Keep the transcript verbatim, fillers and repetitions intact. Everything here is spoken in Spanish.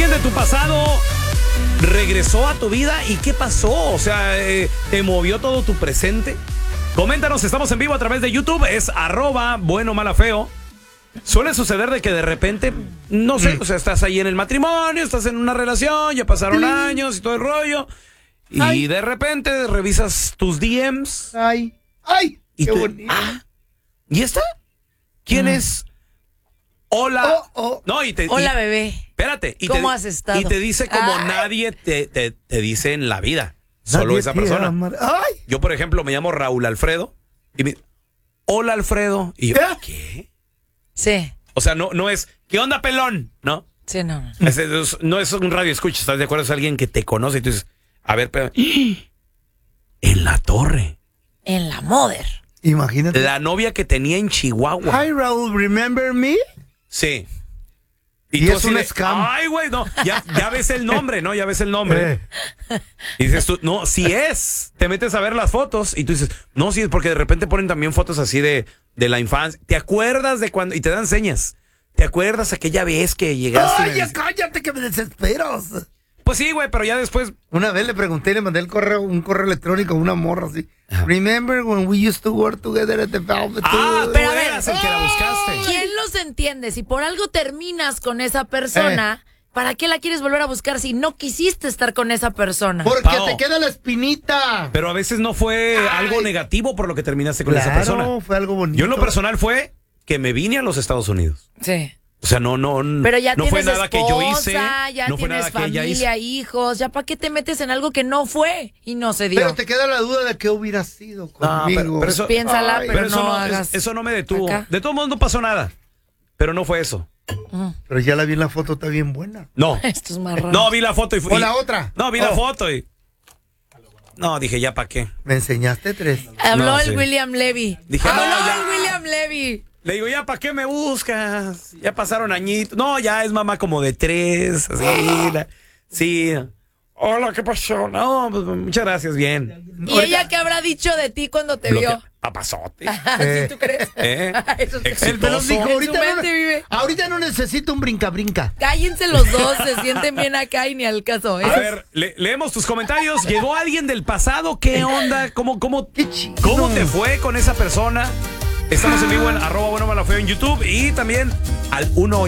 ¿Alguien de tu pasado regresó a tu vida y qué pasó? O sea, eh, ¿te movió todo tu presente? Coméntanos, estamos en vivo a través de YouTube, es arroba bueno mala feo. Suele suceder de que de repente, no sé, o sea, estás ahí en el matrimonio, estás en una relación, ya pasaron años y todo el rollo, y ay, de repente revisas tus D Ms. Ay, ay, y qué tú, bonito. Ah, ¿y esta? ¿Quién mm. es? Hola. Oh, oh. No, y te, Hola, y, bebé. Espérate. Y ¿Cómo te, has estado? Y te dice como ay, nadie te, te, te dice en la vida. Solo esa persona. Ay. Yo, por ejemplo, me llamo Raúl Alfredo. Y me, hola, Alfredo. Y yo, ¿Eh? ¿qué? Sí. O sea, no, no es, ¿qué onda, pelón? ¿No? Sí, no. No es, es, no es un radio escucha, ¿estás de acuerdo? Es alguien que te conoce y tú dices, a ver, pero en la torre. En la Mother. Imagínate. La novia que tenía en Chihuahua. Hi, Raúl, ¿remember me? Sí. Y, y es un de, scam. Ay, güey, no, ya, ya ves el nombre, ¿no? Ya ves el nombre. Eh. Y dices tú, no, sí es. Te metes a ver las fotos y tú dices, no, sí es, porque de repente ponen también fotos así de, de la infancia. ¿Te acuerdas de cuando? Y te dan señas. ¿Te acuerdas aquella vez que llegaste? Ay, ya cállate que me desesperas. Pues sí, güey, pero ya después. Una vez le pregunté y le mandé el correo, un correo electrónico a una morra así. Ajá. Remember when we used to work together at the Velvet? Ah, pero eras el que la buscaste. ¿Quién los entiende? Si por algo terminas con esa persona, eh. ¿para qué la quieres volver a buscar si no quisiste estar con esa persona? Porque Pao, te queda la espinita. Pero a veces no fue Ay. algo negativo por lo que terminaste con claro, esa persona. No, fue algo bonito. Yo en lo personal fue que me vine a los Estados Unidos. Sí. O sea, no, no, pero ya no fue nada esposa, que yo hice. Ya no fue tienes nada familia, que ella hizo. hijos. ¿Ya para qué te metes en algo que no fue y no se dio? Pero te queda la duda de qué hubiera sido conmigo. No, pero, pero eso, piénsala, Ay, pero, pero eso no, no hagas. Eso no me detuvo. Acá. De todos modos no pasó nada. Pero no fue eso. Uh. Pero ya la vi en la foto, está bien buena. No. Esto es más raro. No, vi la foto y fui. ¿O la otra? No, vi oh. la foto y. No, dije, ¿ya para qué? Me enseñaste tres. Habló no, el sí. William Levy. Dije, Habló no, ya. el William Levy. Le digo, ¿ya para qué me buscas? Ya pasaron añitos. No, ya es mamá como de tres. Así. La, sí. Hola, ¿qué pasó? No, pues muchas gracias, bien. ¿Y ahorita, ella qué habrá dicho de ti cuando te vio? Papazote. ¿Sí tú crees? ¿Eh? Eso te Exitoso. El pelón dijo, ahorita en su no, mente vive. ahorita no necesito un brinca-brinca. Cállense los dos, se sienten bien acá y ni al caso. ¿eh? A ver, le, leemos tus comentarios. ¿Llegó alguien del pasado? ¿Qué onda? ¿Cómo, cómo, Qué chido. ¿Cómo te fue con esa persona? Estamos en vivo en arroba bueno mala feo en YouTube y también al uno